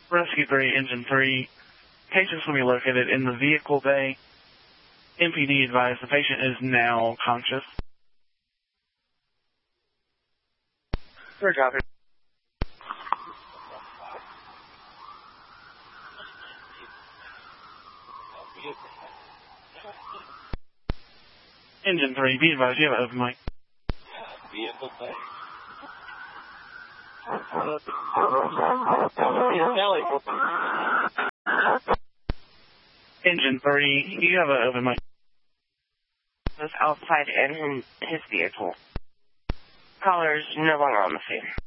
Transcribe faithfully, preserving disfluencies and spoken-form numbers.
Rescue three, Engine three. Patients will be located in the vehicle bay. M P D advised the patient is now conscious. Sir, copy. Engine three, be advised, you have an open mic. Vehicle bay. Engine three, you have an open mic. Was outside in his vehicle. Caller is no longer on the scene.